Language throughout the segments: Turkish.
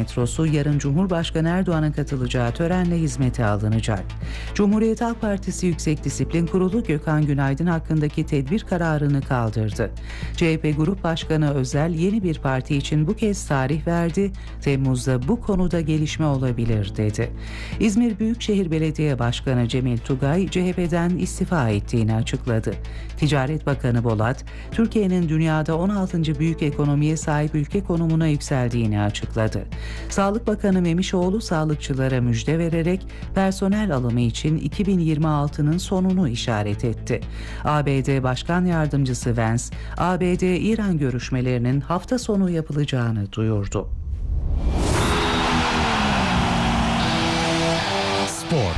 metrosu yarın Cumhurbaşkanı Erdoğan'ın katılacağı törenle hizmete alınacak. Cumhuriyet Halk Partisi Yüksek Disiplin Kurulu Gökhan Günaydın hakkındaki tedbir kararını kaldırdı. CHP Grup Başkanı Özel yeni bir parti için bu kez tarih verdi. Temmuz'da bu konuda gelişme olabilir dedi. İzmir Büyükşehir Belediye Başkanı Cemil Tugay CHP'den istifa ettiğini açıkladı. Ticaret Bakanı Bolat, Türkiye'nin dünyada 16. büyük ekonomiye sahip ülke konumuna yükseldiğini açıkladı. Sağlık Bakanı Memişoğlu sağlıkçılara müjde vererek personel alımı için 2026'nın sonunu işaret etti. ABD Başkan Yardımcısı Vance, ABD-İran görüşmelerinin hafta sonu yapılacağını duyurdu. Spor.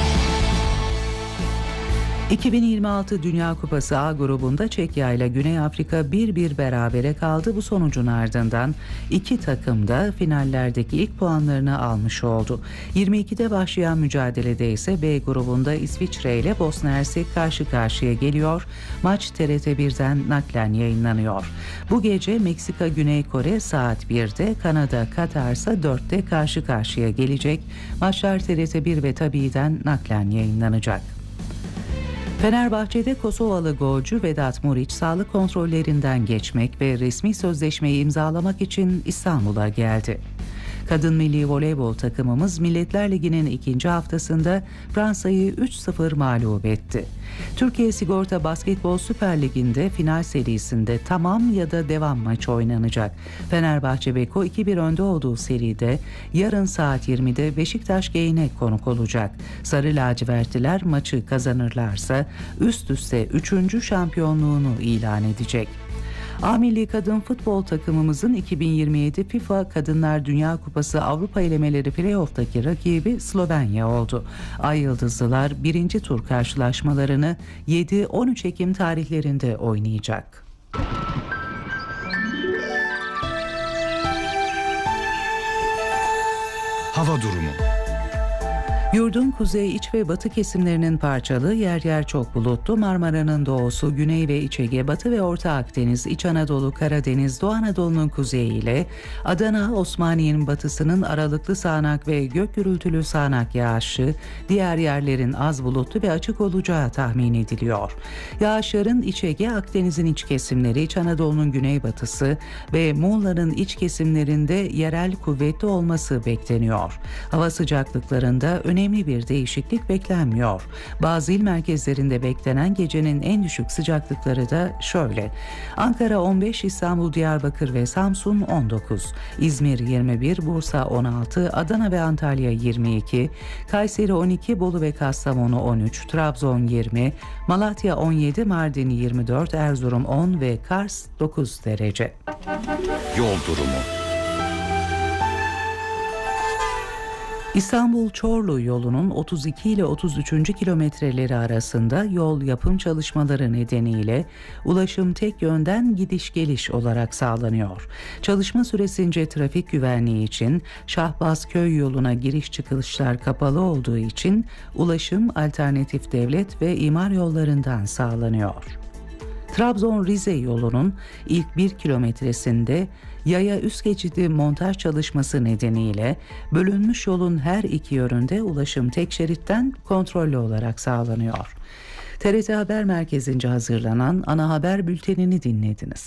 2026 Dünya Kupası A grubunda Çekya ile Güney Afrika 1-1 berabere kaldı. Bu sonucun ardından iki takım da finallerdeki ilk puanlarını almış oldu. 22'de başlayan mücadelede ise B grubunda İsviçre ile Bosna Hersek karşı karşıya geliyor. Maç TRT 1'den naklen yayınlanıyor. Bu gece Meksika Güney Kore saat 1'de, Kanada Katar ise 4'te karşı karşıya gelecek. Maçlar TRT 1 ve Tabii'den naklen yayınlanacak. Fenerbahçe'de Kosovalı golcü Vedat Muriç sağlık kontrollerinden geçmek ve resmi sözleşmeyi imzalamak için İstanbul'a geldi. Kadın milli voleybol takımımız Milletler Ligi'nin ikinci haftasında Fransa'yı 3-0 mağlup etti. Türkiye Sigorta Basketbol Süper Ligi'nde final serisinde tamam ya da devam maçı oynanacak. Fenerbahçe Beko 2-1 önde olduğu seride yarın saat 20'de Beşiktaş Geyne konuk olacak. Sarı lacivertliler maçı kazanırlarsa üst üste 3. şampiyonluğunu ilan edecek. A milli kadın futbol takımımızın 2027 FIFA Kadınlar Dünya Kupası Avrupa elemeleri playoff'taki rakibi Slovenya oldu. Ay Yıldızlılar birinci tur karşılaşmalarını 7-13 Ekim tarihlerinde oynayacak. Hava durumu. Yurdun kuzey, iç ve batı kesimlerinin parçalı, yer yer çok bulutlu, Marmara'nın doğusu, Güney ve İç Ege, Batı ve Orta Akdeniz, İç Anadolu, Karadeniz, Doğu Anadolu'nun kuzeyi ile Adana, Osmaniye'nin batısının aralıklı sağanak ve gök gürültülü sağanak yağışı, diğer yerlerin az bulutlu ve açık olacağı tahmin ediliyor. Yağışların İç Ege, Akdeniz'in iç kesimleri, İç Anadolu'nun güneybatısı ve Muğla'nın iç kesimlerinde yerel kuvvetli olması bekleniyor. Hava sıcaklıklarında önemli bir değişiklik beklenmiyor. Bazı il merkezlerinde beklenen gecenin en düşük sıcaklıkları da şöyle: Ankara 15, İstanbul, Diyarbakır ve Samsun 19, İzmir 21, Bursa 16, Adana ve Antalya 22, Kayseri 12, Bolu ve Kastamonu 13, Trabzon 20, Malatya 17, Mardin 24, Erzurum 10 ve Kars 9 derece. Yol durumu. İstanbul-Çorlu yolunun 32 ile 33. kilometreleri arasında yol yapım çalışmaları nedeniyle ulaşım tek yönden gidiş geliş olarak sağlanıyor. Çalışma süresince trafik güvenliği için Şahbazköy yoluna giriş çıkışlar kapalı olduğu için ulaşım alternatif devlet ve imar yollarından sağlanıyor. Trabzon-Rize yolunun ilk 1 kilometresinde yaya üst geçidi montaj çalışması nedeniyle bölünmüş yolun her iki yönünde ulaşım tek şeritten kontrollü olarak sağlanıyor. TRT Haber Merkezi'nce hazırlanan ana haber bültenini dinlediniz.